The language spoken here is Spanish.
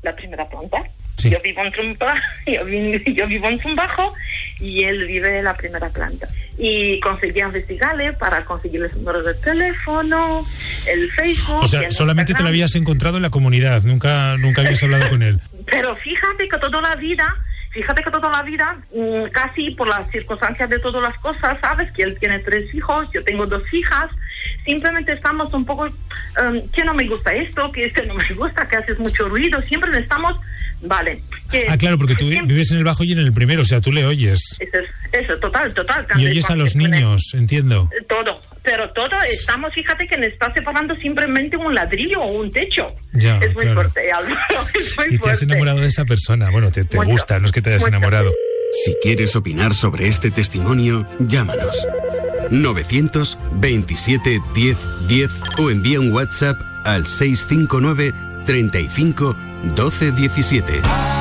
la primera planta. Sí. Yo vivo en un bajo y él vive en la primera planta. Y conseguí investigarle para conseguir el número de teléfono, el Facebook. O sea, solamente te lo habías encontrado en la comunidad, nunca habías hablado con él. Pero fíjate que toda la vida, casi por las circunstancias de todas las cosas, sabes que él tiene 3 hijos, yo tengo 2 hijas, simplemente estamos un poco, que no me gusta esto, que este no me gusta, que haces mucho ruido, siempre estamos, vale. Claro, porque tú vives en el bajo y en el primero, o sea, tú le oyes. Eso, total. Y oyes a los niños, entiendo. Todo, estamos, fíjate que nos está separando simplemente un ladrillo o un techo. Ya, es muy fuerte, Álvaro, es muy fuerte. Y te has enamorado de esa persona, bueno, te gusta, no es que te hayas enamorado. Si quieres opinar sobre este testimonio, llámanos. 927 10 10 o envía un WhatsApp al 659 35 12 17.